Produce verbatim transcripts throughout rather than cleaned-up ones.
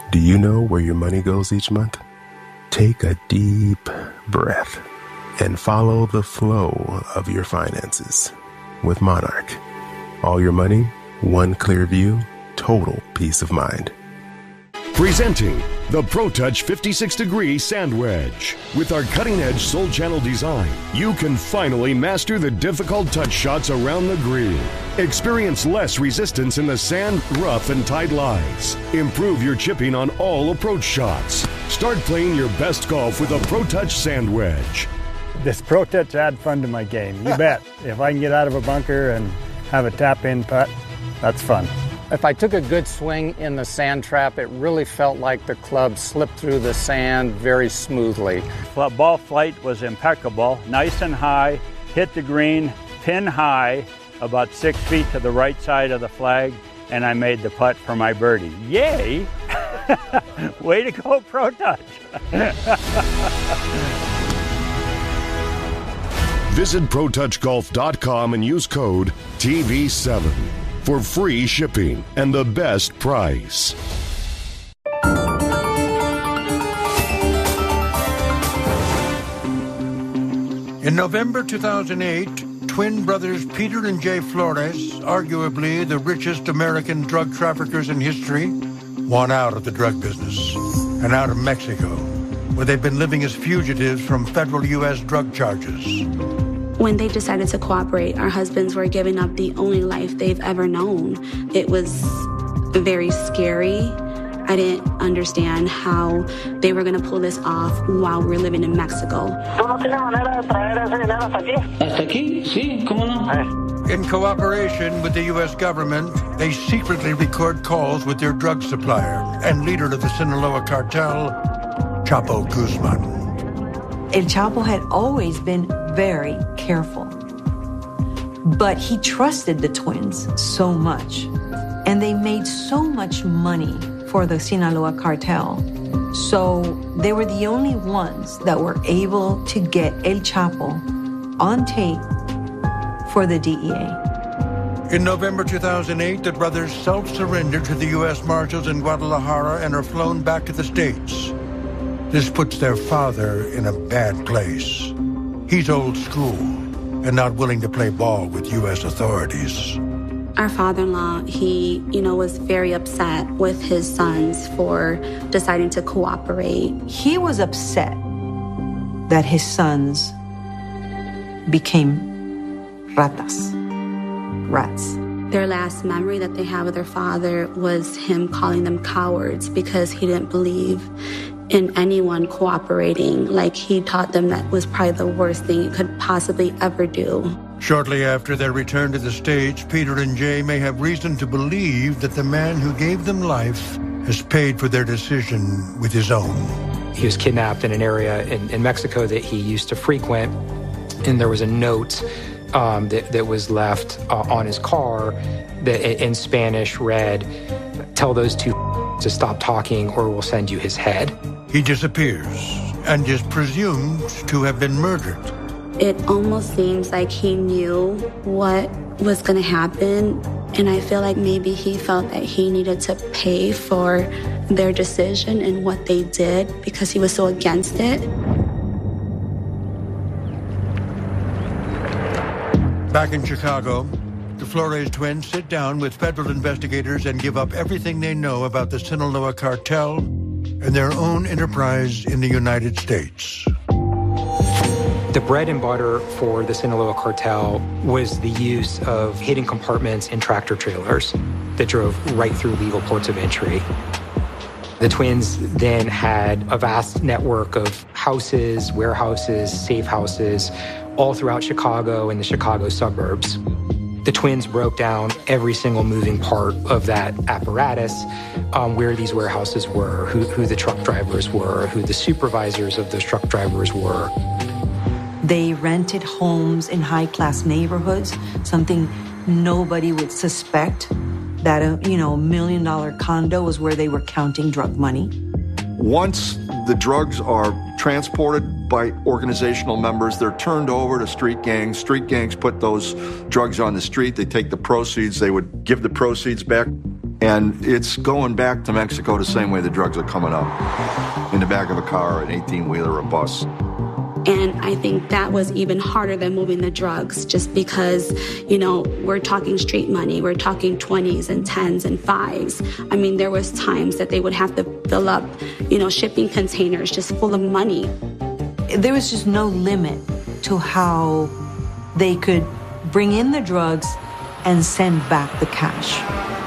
Do you know where your money goes each month? Take a deep breath and follow the flow of your finances with Monarch. All your money, one clear view, total peace of mind. Presenting the ProTouch fifty-six degree Sand Wedge. With our cutting-edge Soul Channel design, you can finally master the difficult touch shots around the green. Experience less resistance in the sand, rough, and tight lies. Improve your chipping on all approach shots. Start playing your best golf with a ProTouch Sand Wedge. This ProTouch add fun to my game, you bet. If I can get out of a bunker and have a tap-in putt, that's fun. If I took a good swing in the sand trap, it really felt like the club slipped through the sand very smoothly. Ball flight was impeccable, nice and high, hit the green, pin high, about six feet to the right side of the flag, and I made the putt for my birdie. Yay! Way to go, ProTouch! Visit Pro Touch Golf dot com and use code T V seven for free shipping and the best price. In November two thousand eight, twin brothers Peter and Jay Flores, arguably the richest American drug traffickers in history, want out of the drug business and out of Mexico, where they've been living as fugitives from federal U S drug charges. When they decided to cooperate, our husbands were giving up the only life they've ever known. It was very scary. I didn't understand how they were going to pull this off while we were living in Mexico. In cooperation with the U S government, they secretly record calls with their drug supplier and leader of the Sinaloa cartel, Chapo Guzman. El Chapo had always been very careful, but he trusted the twins so much, and they made so much money for the Sinaloa cartel. So they were the only ones that were able to get El Chapo on tape for the D E A. In November two thousand eight, the brothers self-surrendered to the U S Marshals in Guadalajara and are flown back to the States. This puts their father in a bad place. He's old school and not willing to play ball with U S authorities. Our father-in-law, he, you know, was very upset with his sons for deciding to cooperate. He was upset that his sons became ratas, rats. Their last memory that they had with their father was him calling them cowards because he didn't believe in anyone cooperating. Like, he taught them that was probably the worst thing you could possibly ever do. Shortly after their return to the States, Peter and Jay may have reason to believe that the man who gave them life has paid for their decision with his own. He was kidnapped in an area in, in Mexico that he used to frequent, and there was a note um, that, that was left uh, on his car that in Spanish read, "Tell those two to stop talking or we'll send you his head." He disappears and is presumed to have been murdered. It almost seems like he knew what was going to happen, and I feel like maybe he felt that he needed to pay for their decision and what they did because he was so against it. Back in Chicago, the Flores twins sit down with federal investigators and give up everything they know about the Sinaloa cartel and their own enterprise in the United States. The bread and butter for the Sinaloa cartel was the use of hidden compartments in tractor trailers that drove right through legal ports of entry. The twins then had a vast network of houses, warehouses, safe houses, all throughout Chicago and the Chicago suburbs. The twins broke down every single moving part of that apparatus, um, where these warehouses were, who, who the truck drivers were, who the supervisors of those truck drivers were. They rented homes in high-class neighborhoods, something nobody would suspect, that a, you know, million-dollar condo was where they were counting drug money. Once the drugs are transported by organizational members, they're turned over to street gangs. Street gangs put those drugs on the street. They take the proceeds. They would give the proceeds back And it's going back to Mexico the same way the drugs are coming up, in the back of a car, an eighteen-wheeler, a bus. And I think that was even harder than moving the drugs, just because, you know, we're talking street money, we're talking twenties and tens and fives. I mean, there was times that they would have to fill up, you know, shipping containers just full of money. There was just no limit to how they could bring in the drugs and send back the cash.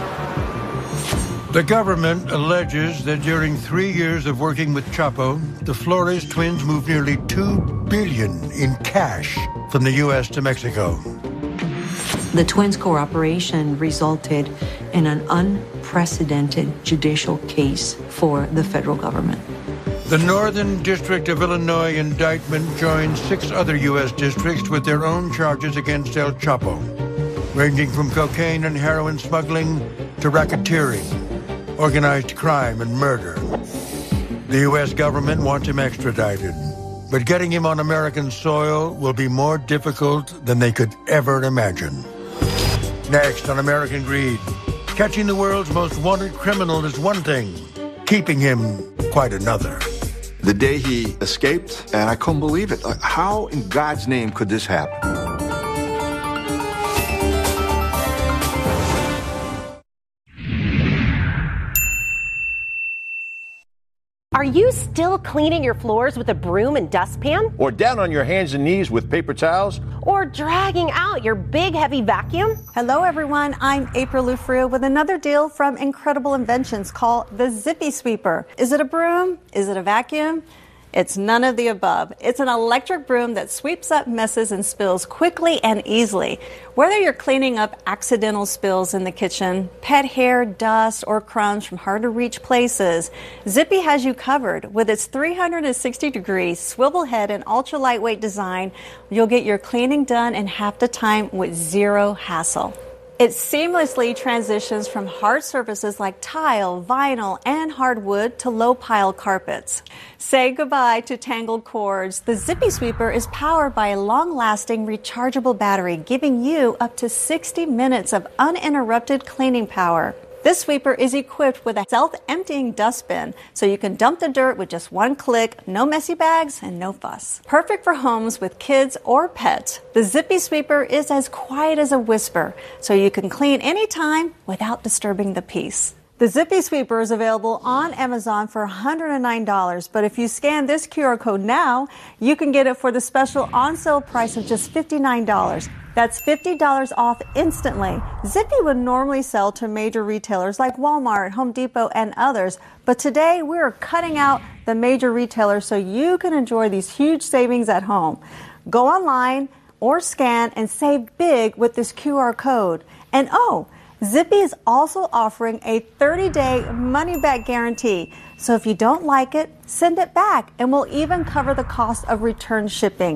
The government alleges that during three years of working with Chapo, the Flores twins moved nearly two billion dollars in cash from the U S to Mexico. The twins' cooperation resulted in an unprecedented judicial case for the federal government. The Northern District of Illinois indictment joined six other U S districts with their own charges against El Chapo, ranging from cocaine and heroin smuggling to racketeering, organized crime, and murder. The U S government wants him extradited, but getting him on American soil will be more difficult than they could ever imagine. Next on American Greed, catching the world's most wanted criminal is one thing, keeping him quite another. The day he escaped, and I couldn't believe it. Like, how in God's name could this happen? Are you still cleaning your floors with a broom and dustpan? Or down on your hands and knees with paper towels? Or dragging out your big, heavy vacuum? Hello, everyone. I'm April Lufrio with another deal from Incredible Inventions called the Zippy Sweeper. Is it a broom? Is it a vacuum? It's none of the above. It's an electric broom that sweeps up messes and spills quickly and easily. Whether you're cleaning up accidental spills in the kitchen, pet hair, dust, or crumbs from hard-to-reach places, Zippy has you covered. With its three hundred sixty degree swivel head and ultra-lightweight design, you'll get your cleaning done in half the time with zero hassle. It seamlessly transitions from hard surfaces like tile, vinyl, and hardwood to low-pile carpets. Say goodbye to tangled cords. The Zippy Sweeper is powered by a long-lasting rechargeable battery, giving you up to sixty minutes of uninterrupted cleaning power. This sweeper is equipped with a self-emptying dustbin, so you can dump the dirt with just one click, no messy bags, and no fuss. Perfect for homes with kids or pets. The Zippy Sweeper is as quiet as a whisper, so you can clean anytime without disturbing the peace. The Zippy Sweeper is available on Amazon for one hundred nine dollars, but if you scan this Q R code now, you can get it for the special on-sale price of just fifty-nine dollars. That's fifty dollars off instantly. Zippy would normally sell to major retailers like Walmart, Home Depot, and others, but today we're cutting out the major retailers so you can enjoy these huge savings at home. Go online or scan and save big with this Q R code. And oh, Zippy is also offering a thirty day money-back guarantee. So if you don't like it, send it back, and we'll even cover the cost of return shipping.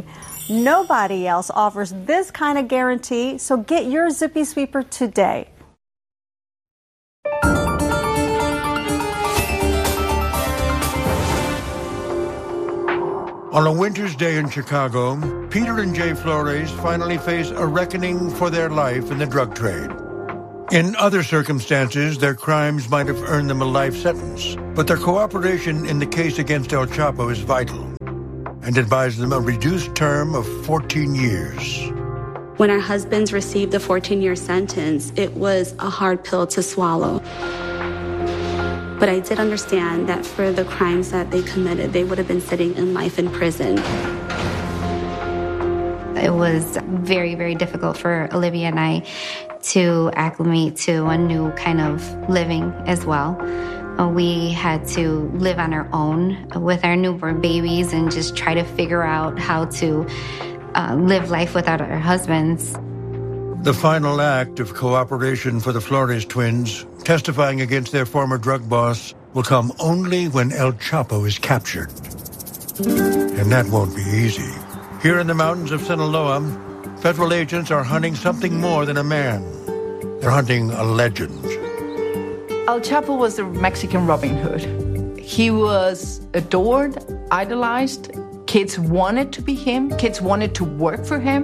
Nobody else offers this kind of guarantee, so get your Zippy Sweeper today. On a winter's day in Chicago, Peter and Jay Flores finally face a reckoning for their life in the drug trade. In other circumstances, their crimes might have earned them a life sentence, but their cooperation in the case against El Chapo is vital and advised them a reduced term of fourteen years. When our husbands received the fourteen year sentence, it was a hard pill to swallow. But I did understand that for the crimes that they committed, they would have been sitting in life in prison. It was very, very difficult for Olivia and I to acclimate to a new kind of living as well. We had to live on our own with our newborn babies and just try to figure out how to uh, live life without our husbands. The final act of cooperation for the Flores twins, testifying against their former drug boss, will come only when El Chapo is captured. And that won't be easy. Here in the mountains of Sinaloa, federal agents are hunting something more than a man. They're hunting a legend. El Chapo was the Mexican Robin Hood. He was adored, idolized. Kids wanted to be him. Kids wanted to work for him.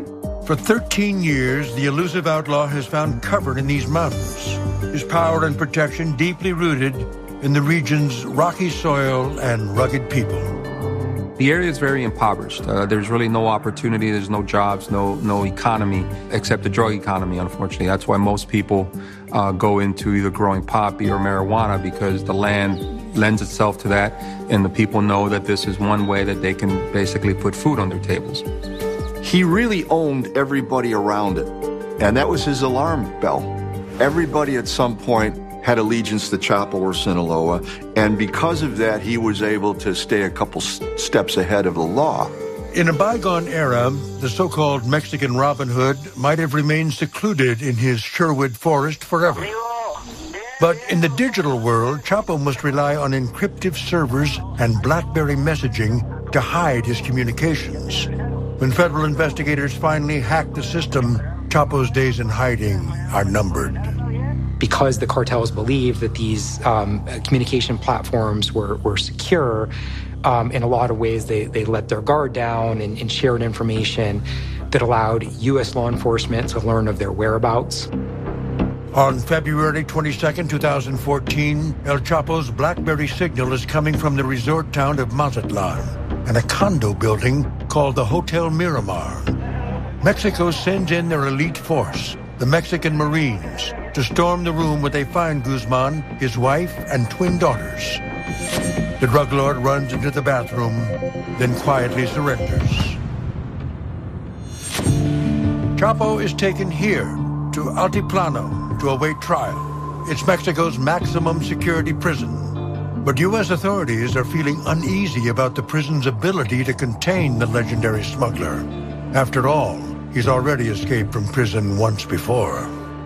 For thirteen years, the elusive outlaw has found cover in these mountains, his power and protection deeply rooted in the region's rocky soil and rugged people. The area is very impoverished. Uh, there's really no opportunity, there's no jobs, no no economy, except the drug economy, unfortunately. That's why most people uh, go into either growing poppy or marijuana, because the land lends itself to that, and the people know that this is one way that they can basically put food on their tables. He really owned everybody around it, and that was his alarm bell. Everybody at some point had allegiance to Chapo or Sinaloa, and because of that, he was able to stay a couple steps ahead of the law. In a bygone era, the so-called Mexican Robin Hood might have remained secluded in his Sherwood forest forever. But in the digital world, Chapo must rely on encryptive servers and BlackBerry messaging to hide his communications. When federal investigators finally hacked the system, Chapo's days in hiding are numbered. Because the cartels believed that these um, communication platforms were, were secure, um, in a lot of ways they, they let their guard down and, and shared information that allowed U S law enforcement to learn of their whereabouts. On February twenty-second, two thousand fourteen, El Chapo's BlackBerry signal is coming from the resort town of Mazatlan and a condo building called the Hotel Miramar. Mexico sends in their elite force, the Mexican Marines, to storm the room where they find Guzman, his wife, and twin daughters. The drug lord runs into the bathroom, then quietly surrenders. Chapo is taken here to Altiplano to await trial. It's Mexico's maximum security prison. But U S authorities are feeling uneasy about the prison's ability to contain the legendary smuggler. After all, he's already escaped from prison once before.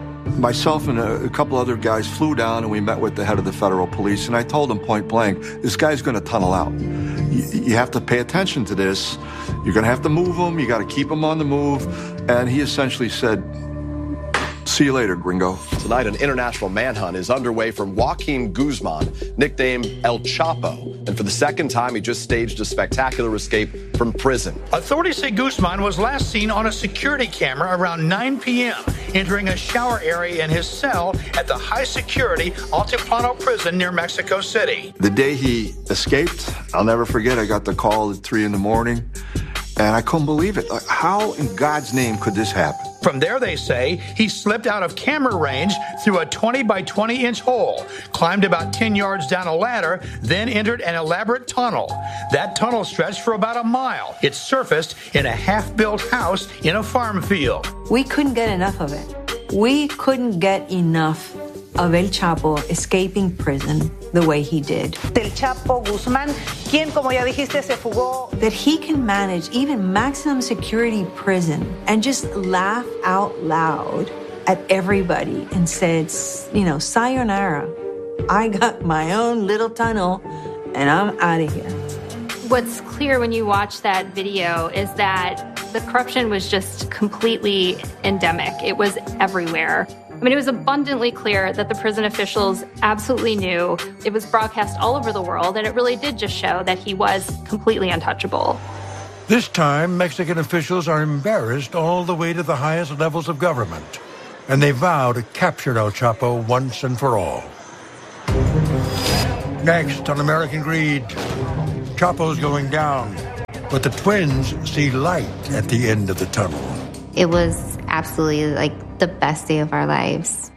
Myself and a, a couple other guys flew down and we met with the head of the federal police, and I told him point blank, this guy's going to tunnel out. You, you have to pay attention to this. You're going to have to move him. You got to keep him on the move. And he essentially said, see you later, gringo. Tonight, an international manhunt is underway for Joaquin Guzman, nicknamed El Chapo. And for the second time, he just staged a spectacular escape from prison. Authorities say Guzman was last seen on a security camera around nine p.m., entering a shower area in his cell at the high-security Altiplano prison near Mexico City. The day he escaped, I'll never forget, I got the call at three in the morning, and I couldn't believe it. Like, how in God's name could this happen? From there, they say, he slipped out of camera range through a twenty by twenty inch hole, climbed about ten yards down a ladder, then entered an elaborate tunnel. That tunnel stretched for about a mile. It surfaced in a half-built house in a farm field. We couldn't get enough of it. We couldn't get enough of El Chapo escaping prison the way he did. El Chapo Guzmán, quien, como ya dijiste, se fugó. That he can manage even maximum security prison and just laugh out loud at everybody and said, you know, sayonara. I got my own little tunnel and I'm out of here. What's clear when you watch that video is that the corruption was just completely endemic. It was everywhere. I mean, it was abundantly clear that the prison officials absolutely knew. It was broadcast all over the world, and it really did just show that he was completely untouchable. This time, Mexican officials are embarrassed all the way to the highest levels of government, and they vow to capture El Chapo once and for all. Next on American Greed, Chapo's going down, but the twins see light at the end of the tunnel. It was absolutely like the best day of our lives.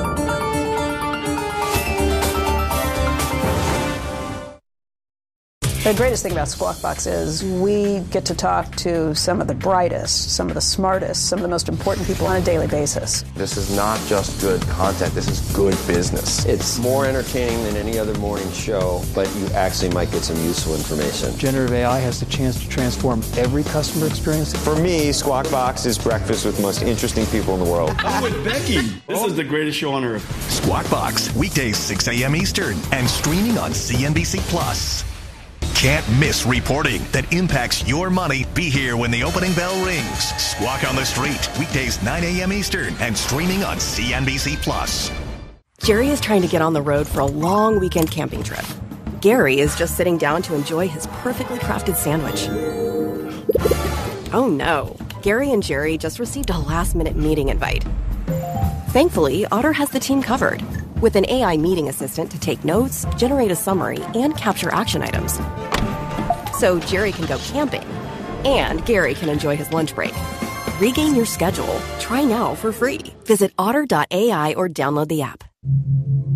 The greatest thing about Squawk Box is we get to talk to some of the brightest, some of the smartest, some of the most important people on a daily basis. This is not just good content, this is good business. It's more entertaining than any other morning show, but you actually might get some useful information. Generative A I has the chance to transform every customer experience. For me, Squawk Box is breakfast with the most interesting people in the world. I'm with Becky. This is the greatest show on earth. Squawk Box, weekdays six a.m. Eastern and streaming on C N B C Plus. Can't miss reporting that impacts your money. Be here when the opening bell rings. Squawk on the Street, weekdays nine a.m. Eastern and streaming on C N B C Plus. Jerry is trying to get on the road for a long weekend camping trip. Gary is just sitting down to enjoy his perfectly crafted sandwich. Oh no, Gary and Jerry just received a last-minute meeting invite. Thankfully, Otter has the team covered, with an A I meeting assistant to take notes, generate a summary, and capture action items. So Jerry can go camping, and Gary can enjoy his lunch break. Regain your schedule. Try now for free. Visit otter dot A I or download the app.